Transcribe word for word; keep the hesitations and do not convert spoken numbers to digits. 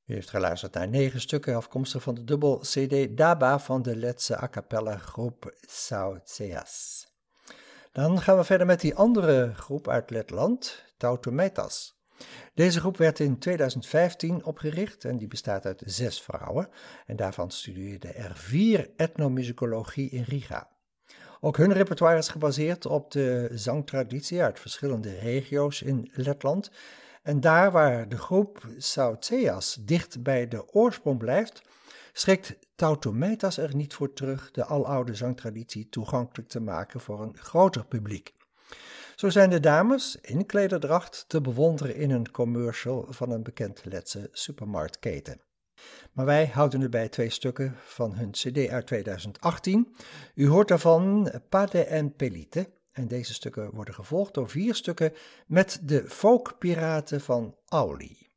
U heeft geluisterd naar negen stukken afkomstig van de dubbel C D Daba van de Letse a cappella groep Sauceas. Dan gaan we verder met die andere groep uit Letland, Tautometas. Deze groep werd in tweeduizend vijftien opgericht en die bestaat uit zes vrouwen en daarvan studeerden er vier etnomusicologie in Riga. Ook hun repertoire is gebaseerd op de zangtraditie uit verschillende regio's in Letland. En daar waar de groep Sauceas dicht bij de oorsprong blijft, schrikt Tautometas er niet voor terug de aloude zangtraditie toegankelijk te maken voor een groter publiek. Zo zijn de dames in klederdracht te bewonderen in een commercial van een bekend Letse supermarktketen. Maar wij houden het bij twee stukken van hun cd uit tweeduizend achttien. U hoort daarvan Pade en Pelite. En deze stukken worden gevolgd door vier stukken met de folkpiraten van Auli.